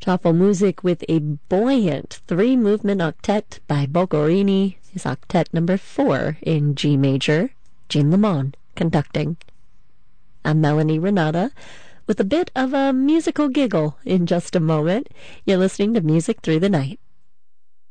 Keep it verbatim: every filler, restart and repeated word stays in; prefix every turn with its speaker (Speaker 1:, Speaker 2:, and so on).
Speaker 1: Shuffle music with a buoyant three-movement octet by Boccherini, his octet number four in G major, Jean Lemon conducting. I'm Melanie Renata with a bit of a musical giggle in just a moment. You're listening to Music Through the Night.